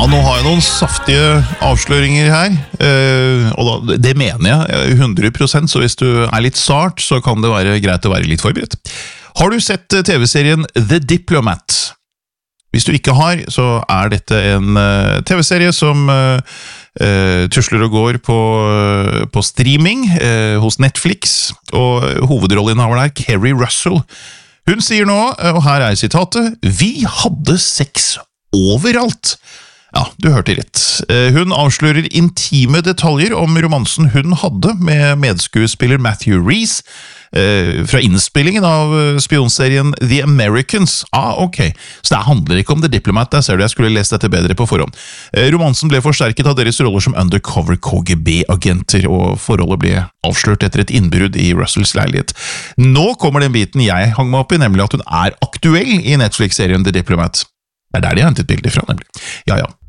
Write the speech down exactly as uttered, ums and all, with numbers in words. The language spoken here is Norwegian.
Ja, nå har jeg noen saftige avsløringer her, eh, og da, det mener jeg hundre prosent, så hvis du er litt sart, så kan det være greit å være litt forberedt. Har du sett T V-serien The Diplomat? Hvis du ikke har, så er dette en uh, T V-serie som uh, uh, tusler og går på, uh, på streaming uh, hos Netflix, og hovedrolleinnehaveren er Kerry Russell. Hun sier nå, og her er sitatet, «Vi hadde sex overalt!» Ja, du hørte rett. Hun avslører intime detaljer om romansen hun hadde med medskuespiller Matthew Rhys fra innspillingen av spionserien The Americans. Ah, ok. Så det handler ikke om The Diplomat, der ser du jeg skulle lest dette bedre på forhånd. Romansen ble forsterket av deres roller som undercover K G B-agenter, og forholdet ble avslørt etter et innbrudd i Russells leilighet. Nå kommer den biten jeg hang meg opp i, nemlig at hun er aktuell i Netflix-serien The Diplomat. Det er der de har hentet bilder fra, nemlig. Ja, ja.